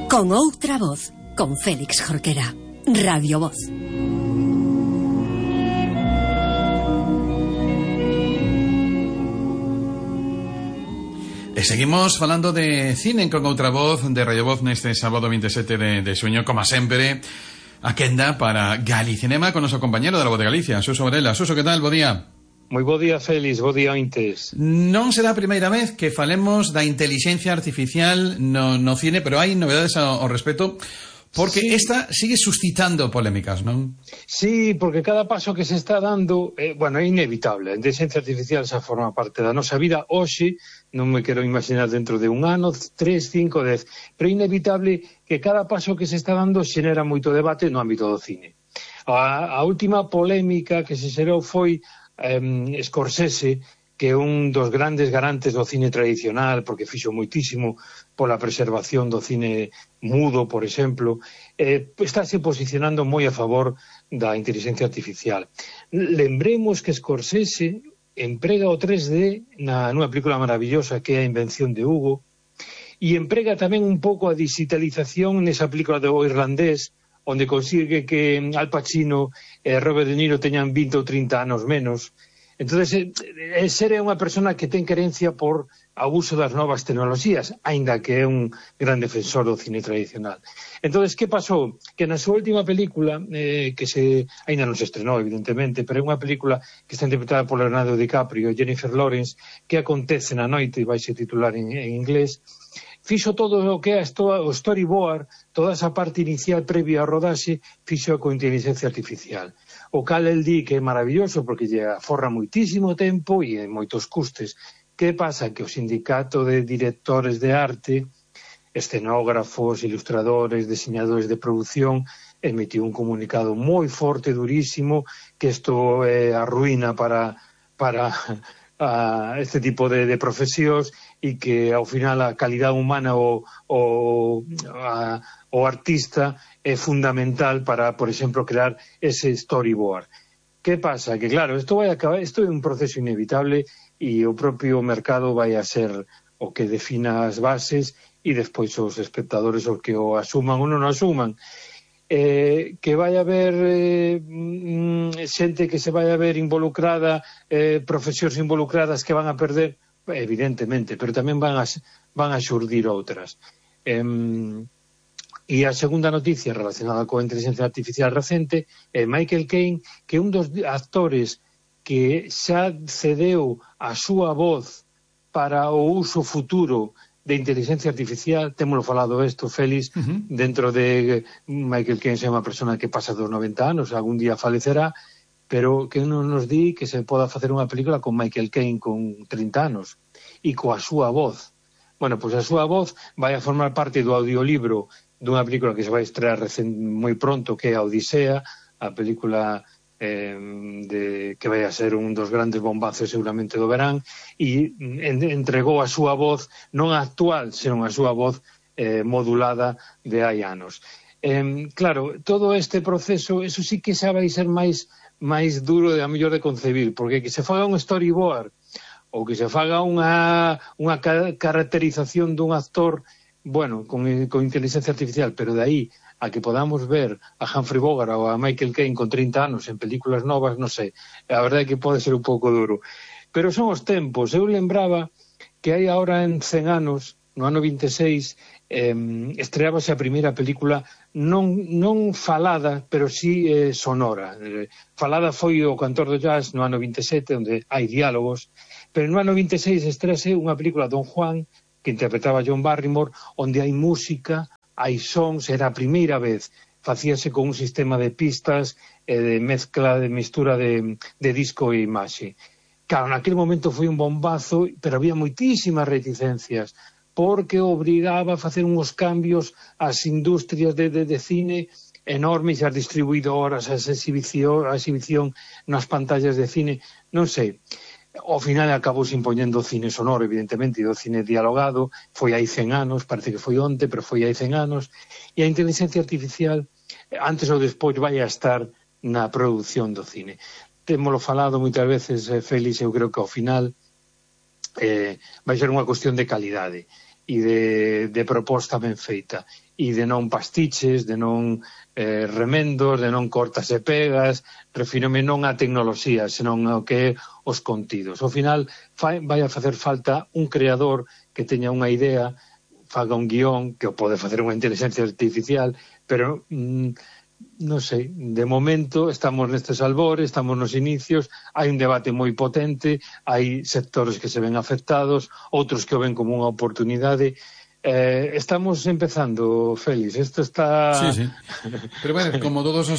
Con outra voz, con Félix Jorquera. Radio Voz. E seguimos falando de cine con outra voz de Radio Voz neste sábado 27 de xuño, como sempre, a quenda para Galicinema con noso compañero da Voz de Galicia, Suso Varela. Suso, que tal? Bo día. Moi bo día, Félix, bo día ointes. Non será a primeira vez que falemos da inteligencia artificial no cine, pero hai novedades ao respecto, porque sí, esta sigue suscitando polémicas, non? Sí, porque cada paso que se está dando, é inevitable. A inteligencia artificial xa forma parte da nosa vida. Hoxe, non me quero imaginar dentro de un ano, 3, 5, 10, pero é inevitable que cada paso que se está dando xenera moito debate no ámbito do cine. A última polémica que se xerou foi Scorsese, que é un dos grandes garantes do cine tradicional, porque fixo moitísimo pola preservación do cine mudo, por exemplo, estáse posicionando moi a favor da inteligencia artificial. Lembremos que Scorsese emprega o 3D nunha película maravillosa que é A invención de Hugo, e emprega tamén un pouco a digitalización nesa película do irlandés, onde consigue que Al Pacino e Robert De Niro teñan 20 ou 30 anos menos. Entón, ser é unha persona que ten querencia por o uso das novas tecnoloxías, aínda que é un gran defensor do cine tradicional. Entón, que pasou? Que na súa última película, aínda non se estrenou, evidentemente, pero é unha película que está interpretada por Leonardo DiCaprio e Jennifer Lawrence, que acontece na noite, e vai se titular en inglés, fixo todo o que é o storyboard, toda esa parte inicial previa ao rodaxe, fixo con inteligencia artificial. O cal el di que é maravilloso porque lle aforra moitísimo tempo e moitos custes. Que pasa? Que o sindicato de directores de arte, escenógrafos, ilustradores, diseñadores de produción, emitiu un comunicado moi forte, durísimo, que isto é a ruína para este tipo de profesións, e que ao final a calidad humana o artista é fundamental para, por exemplo, crear ese storyboard. Que pasa? Que claro, isto vai acabar, isto é un proceso inevitable e o propio mercado vai a ser o que defina as bases e despois os espectadores os que o asuman ou non o asuman. Que vai haber xente que se vai a ver involucrada, profesións involucradas que van a perder, evidentemente, pero tamén van a xurdir outras. E a segunda noticia relacionada coa inteligencia artificial recente é Michael Caine, que é un dos actores que xa cedeu a súa voz para o uso futuro de inteligencia artificial. Témolo falado isto, Félix, dentro de Michael Caine é unha persona que pasa dos 90 anos, algún día falecerá, pero que non nos di que se poda facer unha película con Michael Caine con 30 anos e coa súa voz. Bueno, pois a súa voz vai a formar parte do audiolibro dunha película que se vai estrear moi pronto, que é a Odisea, a película que vai a ser un dos grandes bombazos seguramente do verán, e entregou a súa voz, non a actual, senón a súa voz modulada de hai anos. Claro, todo este proceso, eso sí que xa vai ser máis duro a mellor de concebir, porque que se faga un storyboard ou que se faga unha caracterización dun actor, bueno, con inteligencia artificial, pero de aí a que podamos ver a Humphrey Bogart ou a Michael Caine con 30 anos en películas novas, non sei, a verdade é que pode ser un pouco duro. Pero son os tempos. Eu lembraba que hai agora en 100 anos, no ano 26, estreábase a primeira película non falada, pero sí sonora. Falada foi o Cantor do Jazz no ano 27, onde hai diálogos, pero no ano 26 estrease unha película, Don Juan, que interpretaba John Barrymore, onde hai música, hai sons, era a primeira vez, facíase con un sistema de pistas, de mezcla, de mistura de disco e imaxe. Claro, naquele momento foi un bombazo, pero había moitísimas reticencias, porque obrigaba a facer uns cambios ás industrias de cine enormes, as distribuidoras, a exhibición nas pantallas de cine, non sei. Ao final acabou se impoñendo o cine sonoro, evidentemente, e o cine dialogado, foi hai 100 anos, parece que foi onte, pero foi hai 100 anos, e a inteligencia artificial, antes ou despois, vai a estar na produción do cine. Témolo falado moitas veces, Félix, eu creo que ao final vai ser unha cuestión de calidade. de proposta ben feita, e de non pastiches, de non remendos, de non cortas e pegas. Refírome non á tecnoloxía, senón ao que é os contidos. Ao final vai a facer falta un creador que teña unha idea, faga un guión, que o pode facer unha inteligencia artificial, pero non sei, de momento estamos nestes albores, estamos nos inicios, hai un debate moi potente, hai sectores que se ven afectados, outros que o ven como unha oportunidade. Estamos empezando, Félix, isto está... Sí, sí. Pero bueno, como todos os